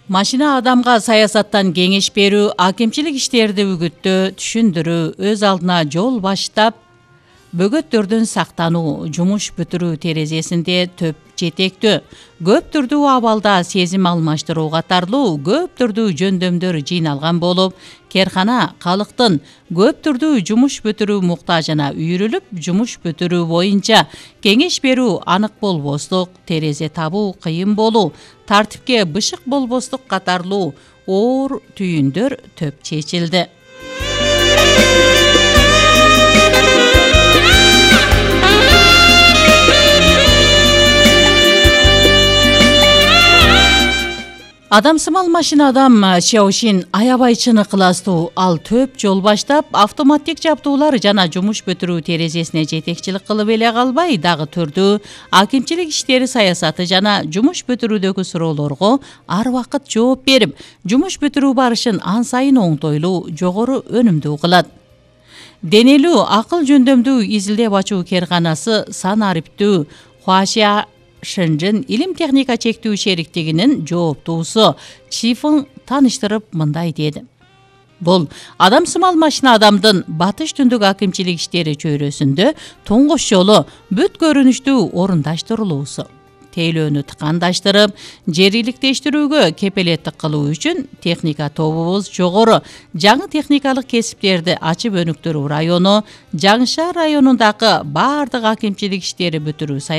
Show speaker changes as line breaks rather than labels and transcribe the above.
Машина адамга саясаттан кеңеш берүү, акимчилик иштерди үгүттөө, түшүндүрүү, өз алдына жол баштап, бөгөттөрдөн сактануу, жумуш бүтүрүү терезесинде төп жетектөө, көп түрдүү абалда сезим алмаштыруу катарлуу көп түрдүү жөндөмдөр жыйналган болуп, керкана калктын көп түрдүү жумуш бүтүрүү муктажына үйрүлүп, жумуш бүтүрүү боюнча кеңеш берүү анык болбостук, терезе табуу кыйын болуу, тартипке бышык болбостук катарлуу оор түйүндөр төп чечилди. Адамсымал машина адам Шаошин аябай чыныктуу, ал төп жол баштап, автоматтик жабдуулар жана жумуш бүтүрүү терезесине жетекчилик кылып эле калбай, дагы түрдүү акимчилик иштери саясаты жана жумуш бүтүрүүдөгү суроолорго ар убакыт жооп берип, жумуш бүтүрүү барышын ан сайын оңтойлуу, жогору өнүмдүү кылат. Денелүү акыл жөндөмдүү изилдеп ачуу керканасы сан ариптүү Хуашия Шэнжэн илим техника чектүү шериктигинин жооптуусу Чифың тааныштырып мындай деди. Бул адамсымал машина адамдын батыш түндүк акимчилик иштери чөйрөсүндө туңгуч жолу бүт көрүнүштүү орундаштырылуусу. Тейлөөнү тыкандаштырып, жериликтештирүүгө кепелеттик кылуу үчүн техника тобубуз жогору жаңы техникалык кесиптерди ачып өнүктүрүү району, Жаңышаар районундагы баардык акимчилик иштери бүтүрүү